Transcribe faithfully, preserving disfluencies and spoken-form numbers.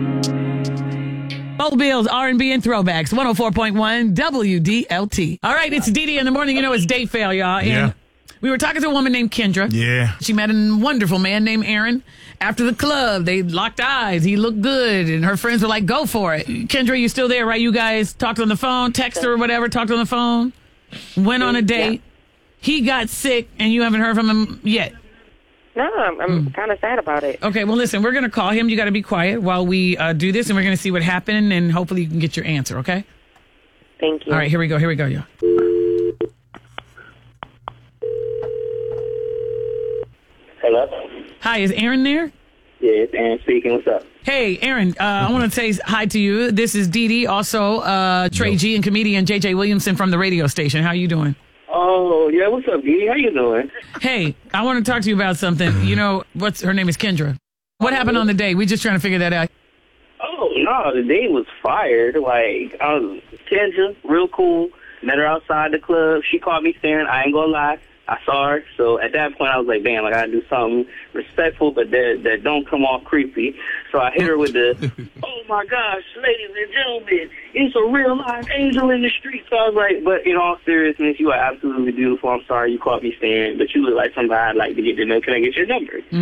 Old Bills, R and B and throwbacks, one oh four point one W D L T. All right, it's Dee Dee in the morning. You know it's date fail, y'all. And Yeah. we were talking to a woman named Kendra. Yeah. She met a wonderful man named Aaron. After the club, they locked eyes. He looked good, and her friends were like, go for it. Kendra, you still there, right? You guys talked on the phone, text her or whatever, talked on the phone, went on a date. He got sick, and you haven't heard from him yet. No, I'm, I'm mm. kind of sad about it. Okay, well, listen, we're going to call him. You got to be quiet while we uh, do this, and we're going to see what happened, and hopefully you can get your answer, okay? Thank you. All right, here we go. Here we go, y'all. Hello? Hi, is Aaron there? Yeah, it's Aaron speaking. What's up? Hey, Aaron, uh, I want to say hi to you. This is Dee Dee, also uh, Trey G and comedian J J Williamson from the radio station. How you doing? Oh, yeah, what's up, Dee Dee? How you doing? Hey, I want to talk to you about something. You know, what's her name is Kendra. What happened on the date? We're just trying to figure that out. Oh, no, the date was fired. Like, I was Kendra, real cool. Met her outside the club. She caught me staring. I ain't gonna lie. I saw her. So at that point, I was like, damn, I gotta do something respectful, but that, that don't come off creepy. So I hit her with the, oh my gosh, ladies and gentlemen, it's a real live angel in the street. So I was like, but in all seriousness, you are absolutely beautiful. I'm sorry you caught me staring, but you look like somebody I'd like to get to know. Can I get your number?